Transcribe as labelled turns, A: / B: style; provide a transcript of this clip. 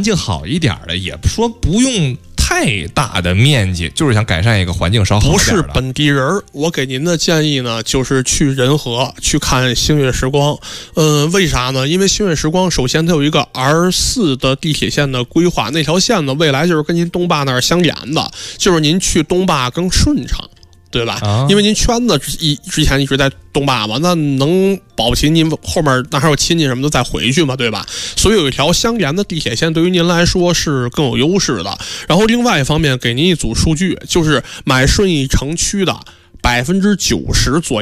A: 境好一点的，也说不用太大的面积，就是想改善一个环境稍好一点的。
B: 不是本地人，我给您的建议呢，就是去仁和去看星月时光。为啥呢？因为星月时光首先它有一个 R4的地铁线的规划，那条线呢未来就是跟您东坝那儿相连的，就是您去东坝更顺畅。对吧？因为您圈子之前一直在东坝嘛，那能保不齐您后面那还有亲戚什么的再回去嘛，对吧？所以有一条相连的地铁线对于您来说是更有优势的。然后另外一方面给您一组数据，就是买顺义城区的90%左右